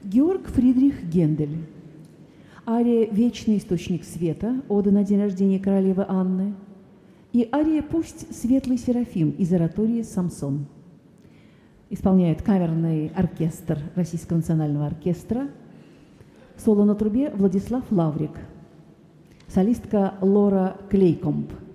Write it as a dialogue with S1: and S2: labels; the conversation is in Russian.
S1: Георг Фридрих Гендель. Ария «Вечный источник света», ода на день рождения королевы Анны, и ария «Пусть светлый Серафим» из оратории «Самсон». Исполняет камерный оркестр Российского национального оркестра. Соло на трубе Владислав Лаврик. Солистка Лора Клейкомб.